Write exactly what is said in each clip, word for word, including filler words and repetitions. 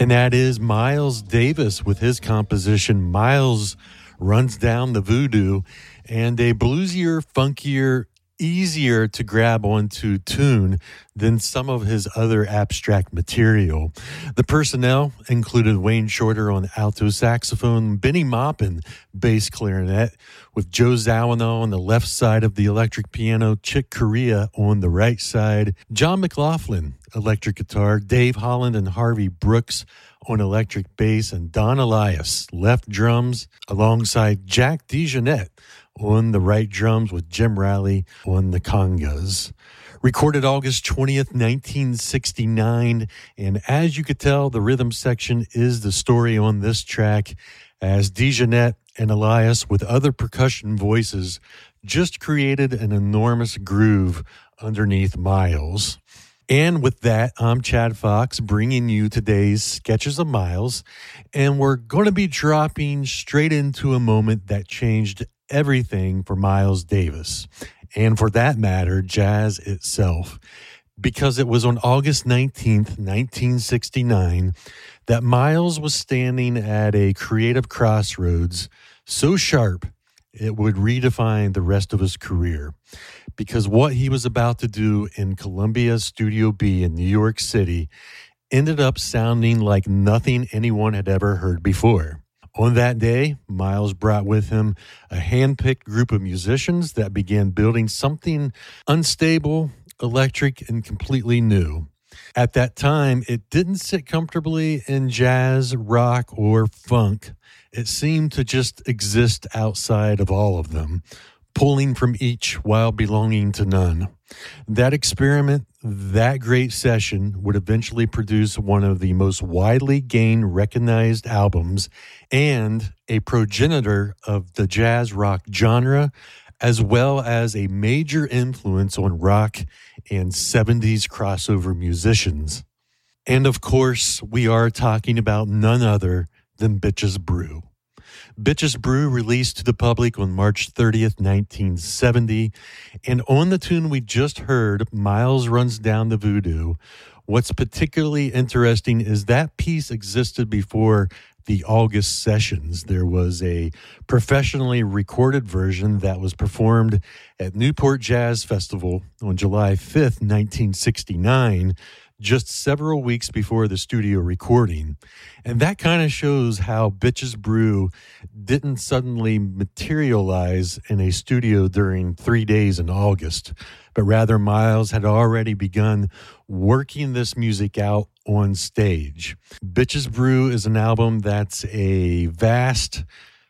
And that is Miles Davis with his composition, Miles Runs Down the Voodoo, and a bluesier, funkier, easier to grab onto tune than some of his other abstract material. The personnel included Wayne Shorter on alto saxophone, Benny Maupin bass clarinet, with Joe Zawinul on the left side of the electric piano, Chick Corea on the right side, John McLaughlin electric guitar, Dave Holland and Harvey Brooks on electric bass, and Don Elias left drums alongside Jack DeJohnette on the right drums, with Jim Riley on the congas. Recorded August twentieth, nineteen sixty-nine, and as you could tell, the rhythm section is the story on this track, as DeJohnette and Elias, with other percussion voices, just created an enormous groove underneath Miles. And with that, I'm Chad Fox, bringing you today's Sketches of Miles, and we're going to be dropping straight into a moment that changed everything for Miles Davis, and for that matter, jazz itself, because it was on August nineteenth, nineteen sixty-nine, that Miles was standing at a creative crossroads so sharp it would redefine the rest of his career, because what he was about to do in Columbia Studio B in New York City ended up sounding like nothing anyone had ever heard before. On that day, Miles brought with him a hand-picked group of musicians that began building something unstable, electric, and completely new. At that time, it didn't sit comfortably in jazz, rock, or funk. It seemed to just exist outside of all of them, pulling from each while belonging to none. That experiment, that great session, would eventually produce one of the most widely gained recognized albums and a progenitor of the jazz rock genre, as well as a major influence on rock and seventies crossover musicians. And of course, we are talking about none other than Bitches Brew. Bitches Brew released to the public on March thirtieth, nineteen seventy, and on the tune we just heard, Miles Runs Down the Voodoo, what's particularly interesting is that piece existed before the August sessions. There was a professionally recorded version that was performed at Newport Jazz Festival on July fifth, nineteen sixty-nine, just several weeks before the studio recording. And that kind of shows how Bitches Brew didn't suddenly materialize in a studio during three days in August, but rather Miles had already begun working this music out on stage. Bitches Brew is an album that's a vast,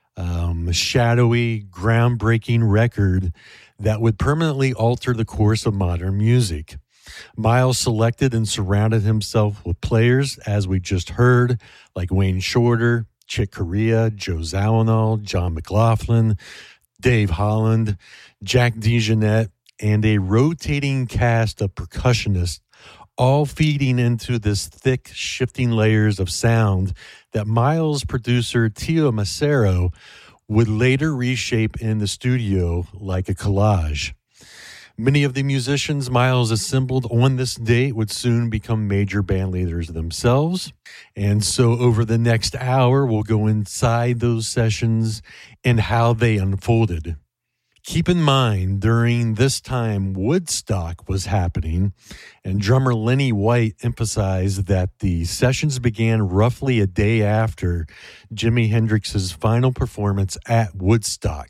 um, shadowy, groundbreaking record that would permanently alter the course of modern music. Miles selected and surrounded himself with players, as we just heard, like Wayne Shorter, Chick Corea, Joe Zawinul, John McLaughlin, Dave Holland, Jack DeJohnette, and a rotating cast of percussionists, all feeding into this thick, shifting layers of sound that Miles' producer Teo Macero would later reshape in the studio like a collage. Many of the musicians Miles assembled on this date would soon become major band leaders themselves. And so over the next hour, we'll go inside those sessions and how they unfolded. Keep in mind, during this time, Woodstock was happening, and drummer Lenny White emphasized that the sessions began roughly a day after Jimi Hendrix's final performance at Woodstock.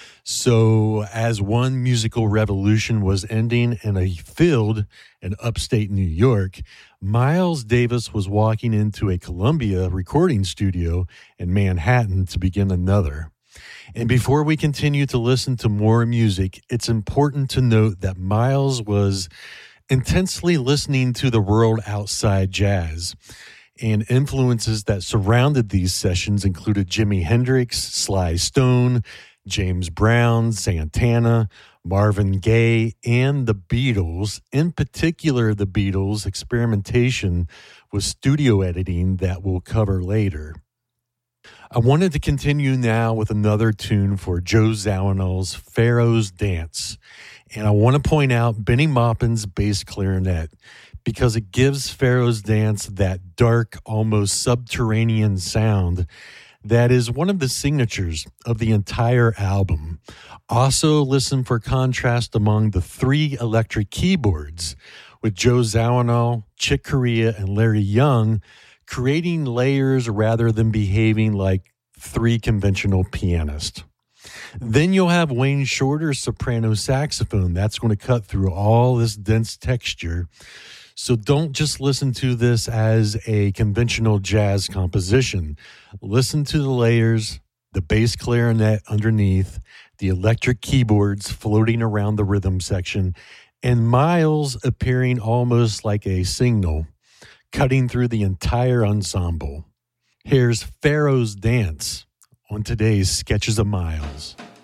So as one musical revolution was ending in a field in upstate New York, Miles Davis was walking into a Columbia recording studio in Manhattan to begin another. And before we continue to listen to more music, it's important to note that Miles was intensely listening to the world outside jazz, and influences that surrounded these sessions included Jimi Hendrix, Sly Stone, James Brown, Santana, Marvin Gaye, and the Beatles. In particular, the Beatles' experimentation with studio editing that we'll cover later. I wanted to continue now with another tune for Joe Zawinul's Pharaoh's Dance. And I want to point out Benny Maupin's bass clarinet, because it gives Pharaoh's Dance that dark, almost subterranean sound that is one of the signatures of the entire album. Also, listen for contrast among the three electric keyboards, with Joe Zawinul, Chick Corea, and Larry Young creating layers rather than behaving like three conventional pianists. Then you'll have Wayne Shorter's soprano saxophone. That's going to cut through all this dense texture. So don't just listen to this as a conventional jazz composition. Listen to the layers, the bass clarinet underneath, the electric keyboards floating around the rhythm section, and Miles appearing almost like a signal, cutting through the entire ensemble. Here's Pharaoh's Dance on today's Sketches of Miles.